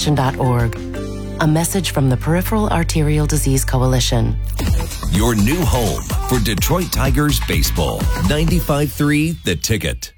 detroitfoundation.org. A message from the Peripheral Arterial Disease Coalition. Your new home for Detroit Tigers baseball. 95.3 The Ticket.